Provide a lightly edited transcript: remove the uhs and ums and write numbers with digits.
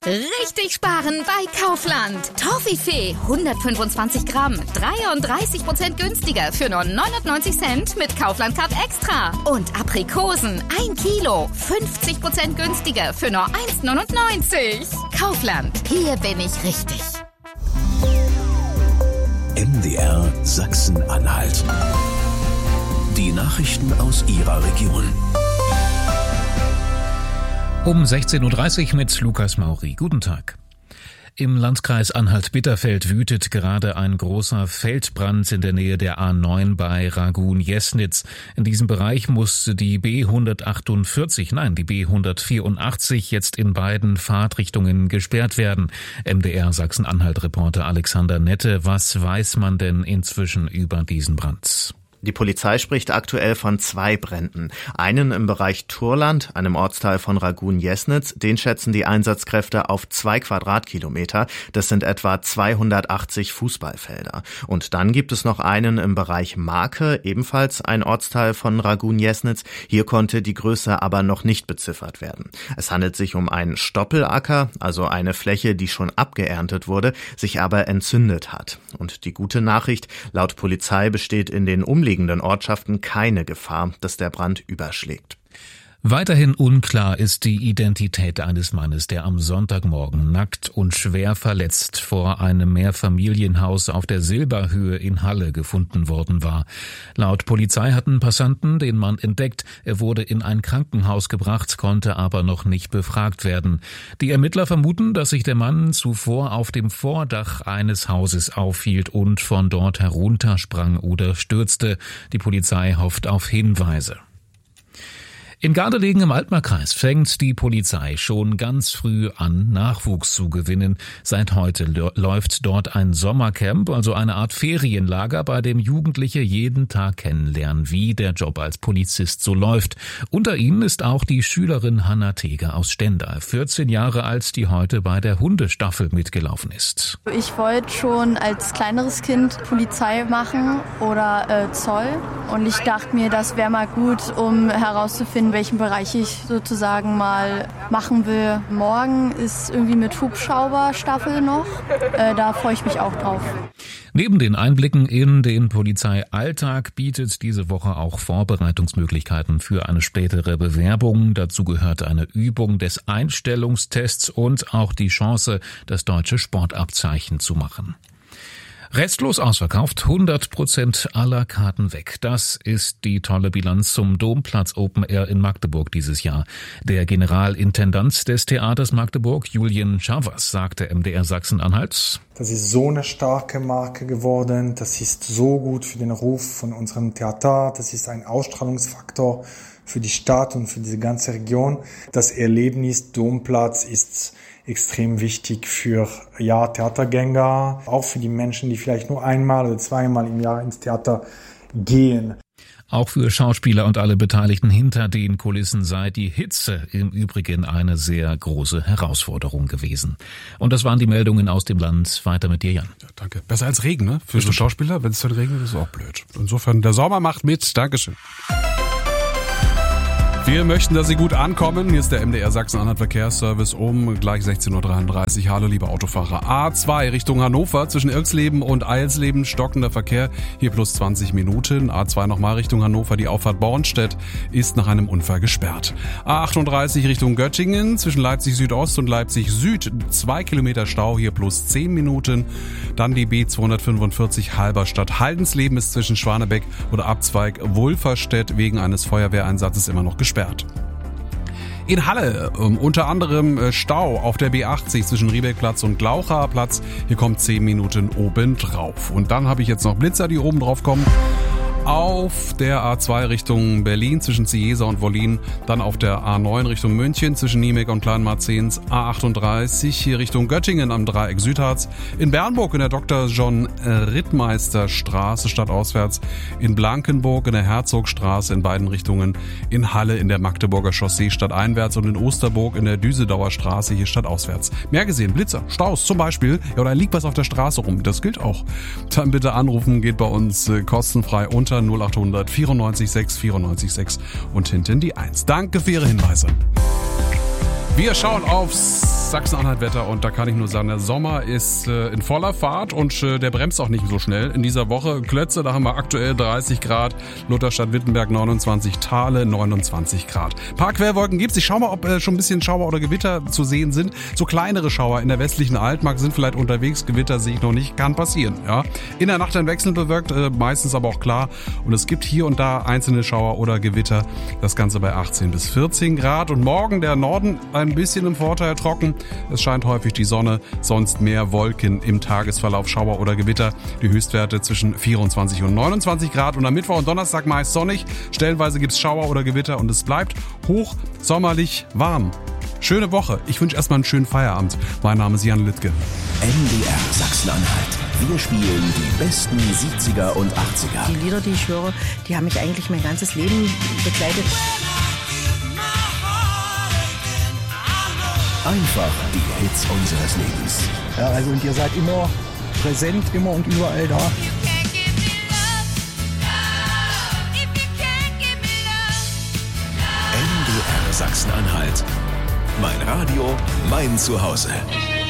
Richtig sparen bei Kaufland. Toffifee 125 Gramm, 33% günstiger für nur 99 Cent mit Kaufland Card Extra. Und Aprikosen 1 Kilo, 50% günstiger für nur 1,99. Kaufland, hier bin ich richtig. MDR Sachsen-Anhalt. Die Nachrichten aus Ihrer Region. Um 16.30 Uhr mit Lukas Mauri. Guten Tag. Im Landkreis Anhalt-Bitterfeld wütet gerade ein großer Feldbrand in der Nähe der A9 bei Ragun-Jesnitz. In diesem Bereich musste die B184 jetzt in beiden Fahrtrichtungen gesperrt werden. MDR Sachsen-Anhalt-Reporter Alexander Nette, was weiß man denn inzwischen über diesen Brand? Die Polizei spricht aktuell von 2 Bränden. Einen im Bereich Turland, einem Ortsteil von Ragun-Jesnitz. Den schätzen die Einsatzkräfte auf 2 Quadratkilometer. Das sind etwa 280 Fußballfelder. Und dann gibt es noch einen im Bereich Marke, ebenfalls ein Ortsteil von Ragun-Jesnitz. Hier konnte die Größe aber noch nicht beziffert werden. Es handelt sich um einen Stoppelacker, also eine Fläche, die schon abgeerntet wurde, sich aber entzündet hat. Und die gute Nachricht, laut Polizei besteht in den umliegenden Ortschaften keine Gefahr, dass der Brand überschlägt. Weiterhin unklar ist die Identität eines Mannes, der am Sonntagmorgen nackt und schwer verletzt vor einem Mehrfamilienhaus auf der Silberhöhe in Halle gefunden worden war. Laut Polizei hatten Passanten den Mann entdeckt. Er wurde in ein Krankenhaus gebracht, konnte aber noch nicht befragt werden. Die Ermittler vermuten, dass sich der Mann zuvor auf dem Vordach eines Hauses aufhielt und von dort heruntersprang oder stürzte. Die Polizei hofft auf Hinweise. In Gardelegen im Altmarkkreis fängt die Polizei schon ganz früh an, Nachwuchs zu gewinnen. Seit heute läuft dort ein Sommercamp, also eine Art Ferienlager, bei dem Jugendliche jeden Tag kennenlernen, wie der Job als Polizist so läuft. Unter ihnen ist auch die Schülerin Hanna Teger aus Stendal, 14 Jahre alt, die heute bei der Hundestaffel mitgelaufen ist. Ich wollte schon als kleineres Kind Polizei machen oder Zoll. Und ich dachte mir, das wäre mal gut, um herauszufinden, welchen Bereich ich sozusagen mal machen will. Morgen ist irgendwie mit Hubschrauberstaffel noch. Da freue ich mich auch drauf. Neben den Einblicken in den Polizeialltag bietet diese Woche auch Vorbereitungsmöglichkeiten für eine spätere Bewerbung. Dazu gehört eine Übung des Einstellungstests und auch die Chance, das deutsche Sportabzeichen zu machen. Restlos ausverkauft, 100% aller Karten weg. Das ist die tolle Bilanz zum Domplatz Open Air in Magdeburg dieses Jahr. Der Generalintendant des Theaters Magdeburg, Julien Chavas, sagte MDR Sachsen-Anhalt: Das ist so eine starke Marke geworden. Das ist so gut für den Ruf von unserem Theater. Das ist ein Ausstrahlungsfaktor für die Stadt und für diese ganze Region. Das Erlebnis Domplatz ist extrem wichtig für Theatergänger, auch für die Menschen, die vielleicht nur einmal oder zweimal im Jahr ins Theater gehen. Auch für Schauspieler und alle Beteiligten hinter den Kulissen sei die Hitze im Übrigen eine sehr große Herausforderung gewesen. Und das waren die Meldungen aus dem Land. Weiter mit dir, Jan. Ja, danke. Besser als Regen, ne? Für so Schauspieler, wenn es dann regnet, ist es auch blöd. Insofern, der Sommer macht mit. Dankeschön. Wir möchten, dass Sie gut ankommen. Hier ist der MDR Sachsen-Anhalt Verkehrsservice um gleich 16.33 Uhr. Hallo, liebe Autofahrer. A2 Richtung Hannover zwischen Irxleben und Eilsleben stockender Verkehr. Hier plus 20 Minuten. A2 nochmal Richtung Hannover. Die Auffahrt Bornstedt ist nach einem Unfall gesperrt. A38 Richtung Göttingen zwischen Leipzig Südost und Leipzig Süd. 2 Kilometer Stau. Hier plus 10 Minuten. Dann die B245 Halberstadt. Haldensleben ist zwischen Schwanebeck oder Abzweig Wulferstedt wegen eines Feuerwehreinsatzes immer noch gesperrt. In Halle unter anderem Stau auf der B80 zwischen Riebeckplatz und Glaucherplatz. Hier kommt 10 Minuten obendrauf. Und dann habe ich jetzt noch Blitzer, die oben drauf kommen. Auf der A2 Richtung Berlin zwischen Cieza und Wollin, dann auf der A9 Richtung München zwischen Niemek und Kleinmarzens, A38 hier Richtung Göttingen am Dreieck Südharz, in Bernburg in der Dr. John Rittmeister Straße stadtauswärts, in Blankenburg in der Herzogstraße in beiden Richtungen, in Halle in der Magdeburger Chaussee stadteinwärts und in Osterburg in der Düsedauer Straße hier stadtauswärts. Mehr gesehen, Blitzer, Staus zum Beispiel, ja, oder liegt was auf der Straße rum, das gilt auch. Dann bitte anrufen, geht bei uns kostenfrei unter 0800 94 6 94 6 und hinten die 1. Danke für Ihre Hinweise. Wir schauen aufs Sachsen-Anhalt-Wetter und da kann ich nur sagen, der Sommer ist in voller Fahrt und der bremst auch nicht so schnell. In dieser Woche Klötze, da haben wir aktuell 30 Grad, Lutherstadt-Wittenberg 29, Thale 29 Grad. Ein paar Quellwolken gibt's. Ich schau mal, ob schon ein bisschen Schauer oder Gewitter zu sehen sind. So kleinere Schauer in der westlichen Altmark sind vielleicht unterwegs. Gewitter sehe ich noch nicht, kann passieren. Ja. In der Nacht ein Wechsel bewölkt, meistens aber auch klar. Und es gibt hier und da einzelne Schauer oder Gewitter. Das Ganze bei 18 bis 14 Grad. Und morgen der Norden ein bisschen im Vorteil trocken. Es scheint häufig die Sonne, sonst mehr Wolken im Tagesverlauf, Schauer oder Gewitter. Die Höchstwerte zwischen 24 und 29 Grad. Und am Mittwoch und Donnerstag meist sonnig. Stellenweise gibt's Schauer oder Gewitter und es bleibt hoch, sommerlich, warm. Schöne Woche. Ich wünsche erstmal einen schönen Feierabend. Mein Name ist Jan Littke. MDR Sachsen-Anhalt. Wir spielen die besten 70er und 80er. Die Lieder, die ich höre, die haben mich eigentlich mein ganzes Leben begleitet. Einfach die Hits unseres Lebens. Ja, also und ihr seid immer präsent, immer und überall da. MDR Sachsen-Anhalt. Mein Radio, mein Zuhause.